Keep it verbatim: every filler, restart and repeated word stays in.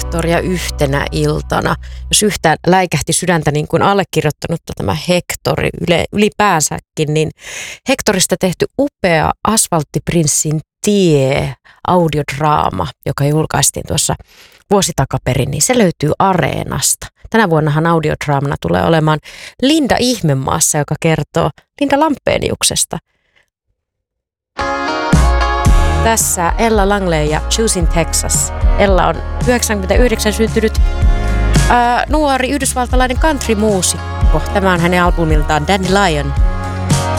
Hectoria yhtenä iltana. Jos yhtään läikähti sydäntä niin kuin allekirjoittanutta tämä Hector ylipäänsäkin, niin Hectorista tehty upea Asfalttiprinssin tie audiodraama, joka julkaistiin tuossa vuosi takaperin, niin se löytyy Areenasta. Tänä vuonnahan audiodraamana tulee olemaan Linda Ihmemaassa, joka kertoo Linda Lampeniuksesta. Tässä Ella Langley ja Choosing Texas. Ella on yhdeksänkymmentäyhdeksän syntynyt ää, nuori yhdysvaltalainen country-muusikko. Tämä on hänen albumiltaan Dandelion.